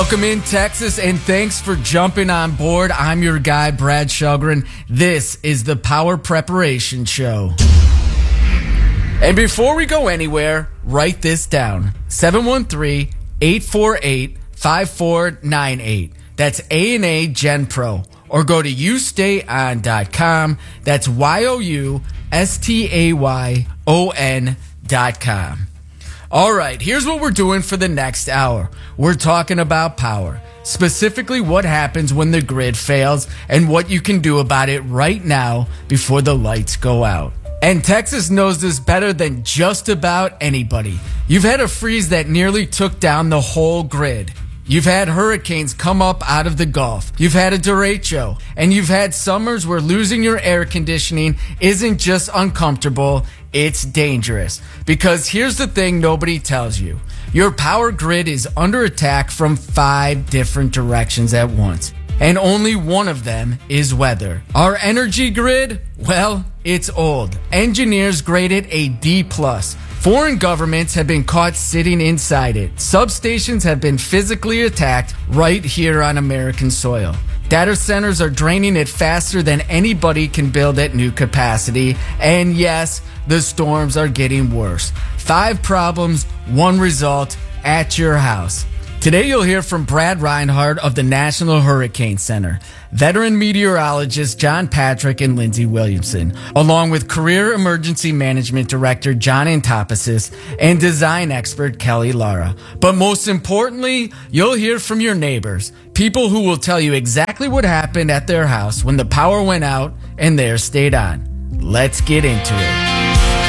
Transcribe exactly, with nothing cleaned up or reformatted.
Welcome in, Texas, and thanks for jumping on board. I'm your guy, Brad Shulgren. This is the Power Preparation Show. And before we go anywhere, write this down. seven one three, eight four eight, five four nine eight. That's A and A Gen Pro. Or go to you stay on dot com. That's Y O U S T A Y O N dot com. All right, here's what we're doing for the next hour. We're talking about power, specifically what happens when the grid fails and what you can do about it right now before the lights go out. And Texas knows this better than just about anybody. You've had a freeze that nearly took down the whole grid. You've had hurricanes come up out of the Gulf. You've had a derecho. And you've had summers where losing your air conditioning isn't just uncomfortable, it's dangerous. Because here's the thing nobody tells you. Your power grid is under attack from five different directions at once. And only one of them is weather. Our energy grid, well, it's old. Engineers grade it a D plus. Foreign governments have been caught sitting inside it. Substations have been physically attacked right here on American soil. Data centers are draining it faster than anybody can build at new capacity. And yes, the storms are getting worse. Five problems, one result at your house. Today you'll hear from Brad Reinhardt of the National Hurricane Center, veteran meteorologist John Patrick and Lindsey Williamson, along with Career Emergency Management Director John Antopasis and design expert Kelly Lara. But most importantly, you'll hear from your neighbors, people who will tell you exactly what happened at their house when the power went out and theirs stayed on. Let's get into it.